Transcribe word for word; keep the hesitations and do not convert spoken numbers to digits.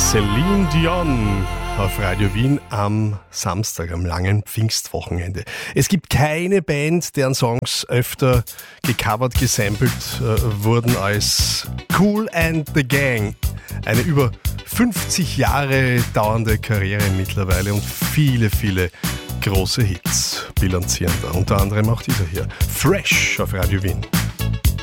Celine Dion auf Radio Wien am Samstag, am langen Pfingstwochenende. Es gibt keine Band, deren Songs öfter gecovert, gesampelt äh, wurden als Kool and the Gang. Eine über fünfzig Jahre dauernde Karriere mittlerweile und viele, viele große Hits bilanzieren da. Unter anderem auch dieser hier. Fresh auf Radio Wien.